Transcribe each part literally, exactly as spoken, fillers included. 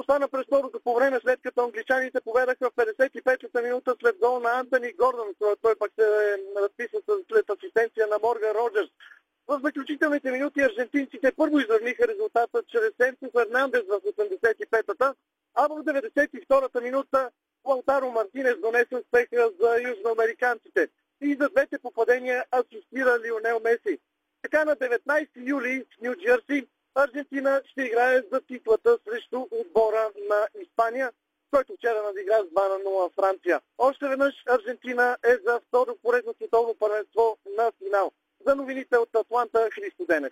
остана през второто по време, след като англичаните поведаха в петдесет и петата минута след гол на Антони Гордън. Той пък се разписа след асистенция на Морган Роджерс. В заключителните минути аржентинците първо изравниха резултата чрез Енцо Фернандес в осемдесет и петата, а в деветдесет и втората минута Лаутаро Мартинес донесе успеха за южноамериканците. И за двете попадения асистира Лионел Меси. Така на деветнайсети юли в Ню Джерси Аржентина ще играе за титлата срещу отбора на Испания, който вчера надигра с два на нула Франция. Още веднъж Аржентина е за второ поредно световно първенство на финал. За новините от Атланта, Христо Денев.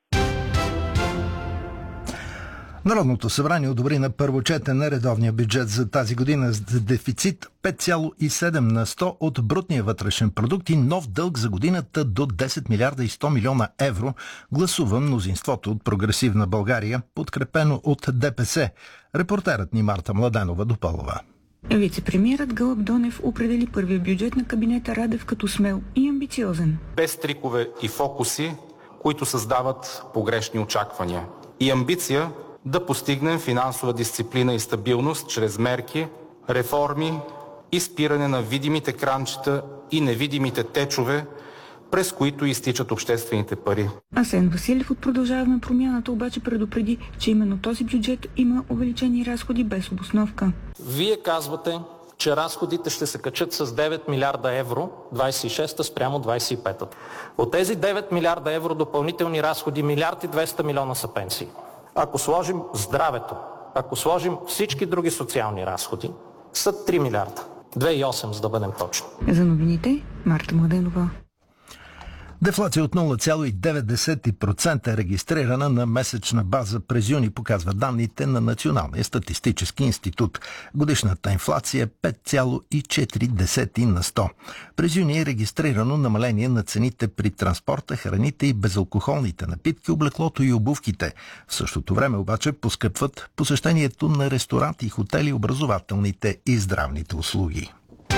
Народното събрание одобри на първо четене редовния бюджет за тази година с дефицит пет цяло и седем на сто от брутния вътрешен продукт и нов дълг за годината до десет милиарда и сто милиона евро, гласува мнозинството от Прогресивна България, подкрепено от ДПС. Репортерът ни Марта Младенова допълва. Вице-премиерът Гълъб Донев определи първия бюджет на кабинета Радев като смел и амбициозен. Без трикове и фокуси, които създават погрешни очаквания. И амбиция да постигнем финансова дисциплина и стабилност чрез мерки, реформи и спиране на видимите кранчета и невидимите течове, през които изтичат обществените пари. Асен Василев от Продължаваме промяната обаче предупреди, че именно този бюджет има увеличени разходи без обосновка. Вие казвате, че разходите ще се качат с девет милиарда евро двайсет и шеста спрямо двайсет и пета. От тези девет милиарда евро допълнителни разходи, милиард и двеста милиона са пенсии. Ако сложим здравето, ако сложим всички други социални разходи, са три милиарда. две цяло и осем, за да бъдем точни. За новините, Марта Младенова. Дефлация от нула цяло и девет процента е регистрирана на месечна база през юни, показва данните на Националния статистически институт. Годишната инфлация е пет цяло и четири на сто. През юни е регистрирано намаление на цените при транспорта, храните и безалкохолните напитки, облеклото и обувките. В същото време обаче поскъпват посещението на ресторанти, хотели, образователните и здравните услуги.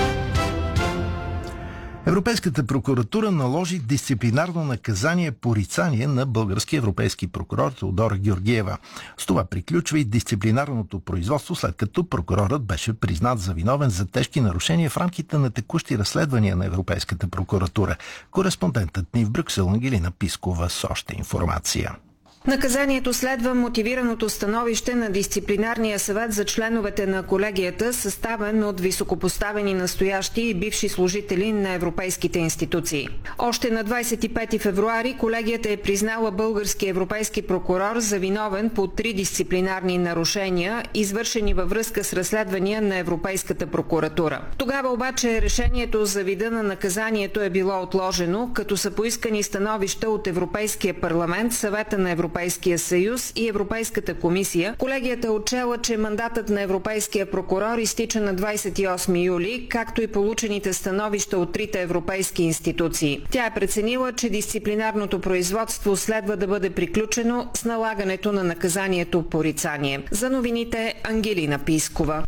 Европейската прокуратура наложи дисциплинарно наказание порицание на български европейски прокурор Теодора Георгиева. С това приключва и дисциплинарното производство, след като прокурорът беше признат за виновен за тежки нарушения в рамките на текущи разследвания на Европейската прокуратура. Кореспондентът ни в Брюксел Ангелина Пискова с още информация. Наказанието следва мотивираното становище на дисциплинарния съвет за членовете на колегията, съставен от високопоставени настоящи и бивши служители на европейските институции. Още на двайсет и пети февруари колегията е признала български европейски прокурор за виновен по три дисциплинарни нарушения, извършени във връзка с разследвания на Европейската прокуратура. Тогава обаче решението за вида на наказанието е било отложено, като са поискани становища от Европейския парламент, Съвета на Европейския Европейския съюз и Европейската комисия. Колегията е отчела, че мандатът на европейския прокурор изтича на двайсет и осми юли, както и получените становища от трите европейски институции. Тя е преценила, че дисциплинарното производство следва да бъде приключено с налагането на наказанието порицание. За новините Ангелина Пискова.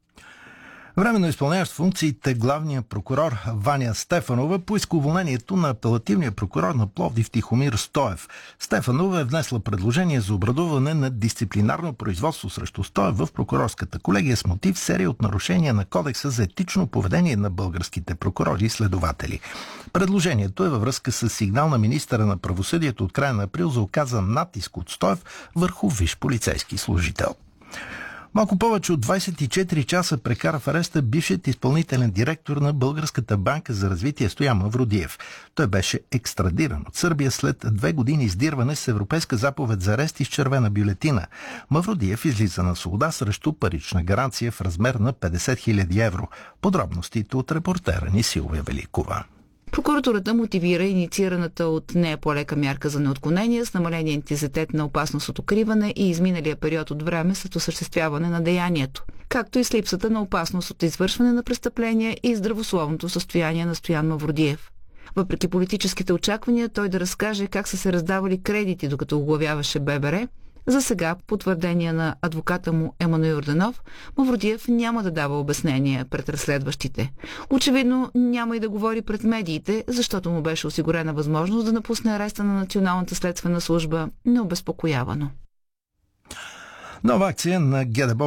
Временно изпълняващ функциите главния прокурор Ваня Стефанова поиска уволнението на апелативния прокурор на Пловдив Тихомир Стоев. Стефанова е внесла предложение за образуване на дисциплинарно производство срещу Стоев в прокурорската колегия с мотив серия от нарушения на Кодекса за етично поведение на българските прокурори и следователи. Предложението е във връзка с сигнал на министъра на правосъдието от края на април за оказан натиск от Стоев върху висш полицейски служител. Малко повече от двайсет и четири часа прекара в ареста бившият изпълнителен директор на Българската банка за развитие Стоян Мавродиев. Той беше екстрадиран от Сърбия след две години издирване с европейска заповед за арест и с червена бюлетина. Мавродиев излиза на свобода срещу парична гаранция в размер на петдесет хиляди евро. Подробностите от репортера ни Силвия Великова. Прокуратурата мотивира инициираната от нея по-лека мярка за неотклонение с намаление интензитет на опасност от укриване и изминалия период от време след осъществяване на деянието, както и с липсата на опасност от извършване на престъпления и здравословното състояние на Стоян Мавродиев. Въпреки политическите очаквания той да разкаже как са се раздавали кредити, докато оглавяваше ББР, за сега, по потвърдение на адвоката му Емануил Йорданов, Мавродиев няма да дава обяснения пред разследващите. Очевидно няма и да говори пред медиите, защото му беше осигурена възможност да напусне ареста на Националната следствена служба необезпокоявано. Нова акция на ГДБО